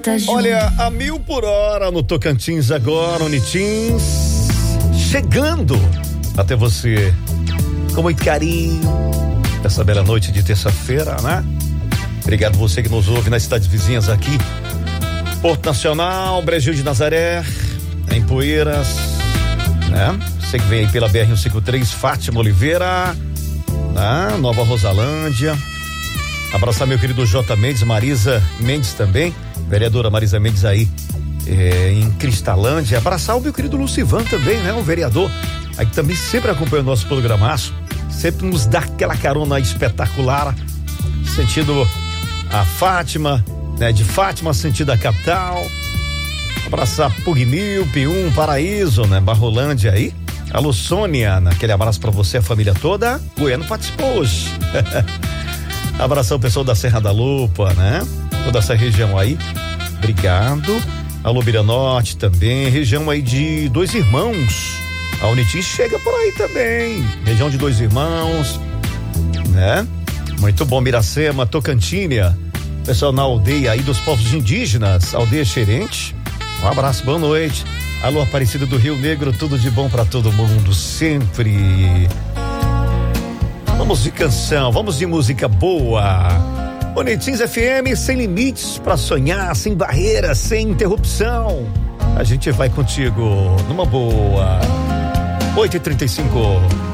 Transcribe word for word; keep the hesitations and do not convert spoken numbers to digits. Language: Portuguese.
tá junto. Olha, a mil por hora no Tocantins agora, Unitins, chegando até você com muito carinho, essa bela noite de terça-feira, né? Obrigado você que nos ouve nas cidades vizinhas aqui, Porto Nacional, Brejil de Nazaré, em Poeiras, né? Você que vem aí pela B R cento e cinquenta e três, Fátima Oliveira, né? Nova Rosalândia. Abraçar meu querido J. Mendes, Marisa Mendes também, vereadora Marisa Mendes aí é, em Cristalândia. Abraçar o meu querido Lucivan também, né? O vereador aí que também sempre acompanha o nosso programaço, sempre nos dá aquela carona espetacular, sentido a Fátima, né? De Fátima, sentido a capital. Abraçar Pugmil, P um, Paraíso, né? Barrolândia aí. Alô, Sônia, aquele abraço pra você, a família toda. Goiano participou hoje. Abração o pessoal da Serra da Lupa, né? Toda essa região aí. Obrigado. Alô, Bira Norte também. Região aí de Dois Irmãos. A Unitins chega por aí também. Região de Dois Irmãos, né? Muito bom, Miracema, Tocantinha. Pessoal na aldeia aí dos povos indígenas, aldeia Xerente. Um abraço, boa noite. Alô, Aparecida do Rio Negro, tudo de bom pra todo mundo, sempre. Vamos de canção, vamos de música boa. Unitins F M, sem limites pra sonhar, sem barreiras, sem interrupção. A gente vai contigo numa boa. oito e trinta e cinco.